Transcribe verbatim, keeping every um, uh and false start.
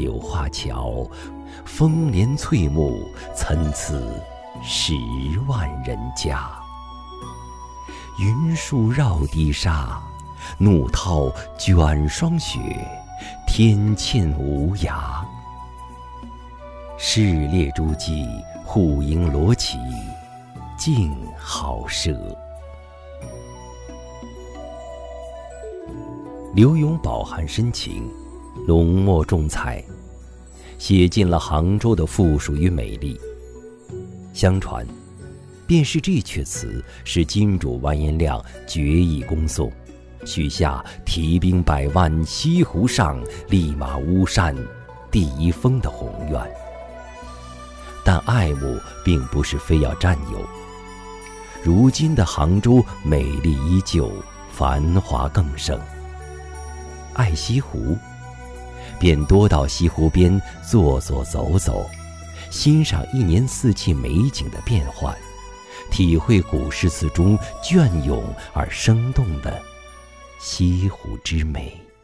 柳画桥，风帘翠幕，参差十万人家。云树绕堤沙，怒涛卷霜雪，天堑无涯。市列诸暨，户牨罗绮，竞好奢。柳永饱含深情，浓墨重彩，写尽了杭州的富庶与美丽。相传，便是这阙词使金主完颜亮决意攻宋，许下提兵百万西湖上，立马巫山第一峰的宏愿。但爱慕并不是非要占有。如今的杭州美丽依旧，繁华更盛。爱西湖，便多到西湖边坐坐走走，欣赏一年四季美景的变幻，体会古诗词中隽永而生动的西湖之美。